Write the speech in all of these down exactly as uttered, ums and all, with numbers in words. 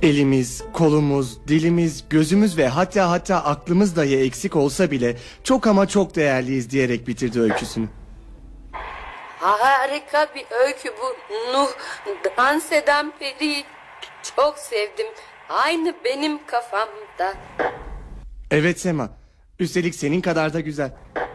Elimiz, kolumuz, dilimiz, gözümüz ve hatta hatta aklımız dahi eksik olsa bile çok ama çok değerliyiz diyerek bitirdi öyküsünü. Harika bir öykü bu Nuh. Dans eden periyi çok sevdim. Aynı benim kafamda. Evet Sema. Üstelik senin kadar da güzel.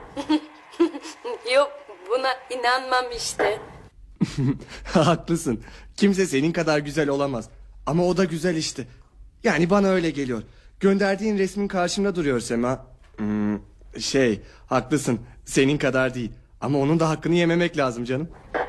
Yok, buna inanmam işte. Haklısın. Kimse senin kadar güzel olamaz. Ama o da güzel işte. Yani bana öyle geliyor. Gönderdiğin resmin karşımda duruyor Sema. Hmm, şey, haklısın. Senin kadar değil. Ama onun da hakkını yememek lazım canım.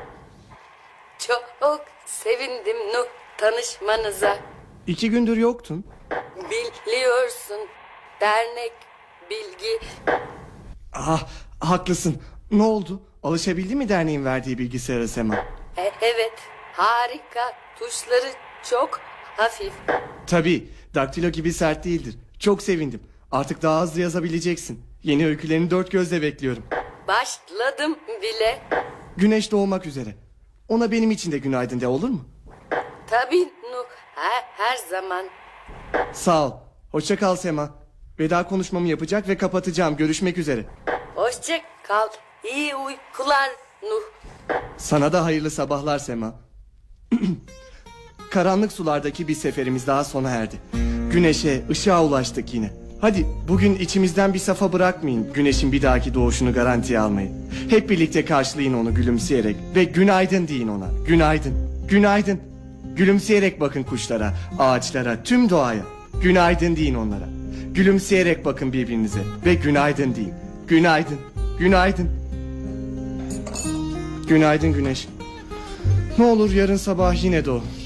Çok sevindim Nuh tanışmanıza. İki gündür yoktun. Biliyorsun, dernek, bilgi. Ah, haklısın. Ne oldu? Alışabildin mi derneğin verdiği bilgisayara Sema? E, evet, harika. Tuşları çok hafif. Tabii, daktilo gibi sert değildir. Çok sevindim. Artık daha hızlı yazabileceksin. Yeni öykülerini dört gözle bekliyorum. Başladım bile. Güneş doğmak üzere. Ona benim için de günaydın de, olur mu? Tabii Nuh, her, her zaman. Sağ ol. Hoşça kal Sema. Veda konuşmamı yapacak ve kapatacağım. Görüşmek üzere. Hoşça kal. İyi uykular Nuh. Sana da hayırlı sabahlar Sema. Karanlık sulardaki bir seferimiz daha sona erdi. Güneşe, ışığa ulaştık yine. Hadi bugün içimizden bir safa bırakmayın güneşin bir dahaki doğuşunu garantiye almayı. Hep birlikte karşılayın onu gülümseyerek ve günaydın deyin ona. Günaydın, günaydın. Gülümseyerek bakın kuşlara, ağaçlara, tüm doğaya. Günaydın deyin onlara. Gülümseyerek bakın birbirinize ve günaydın deyin. Günaydın, günaydın. Günaydın güneş. Ne olur yarın sabah yine doğ.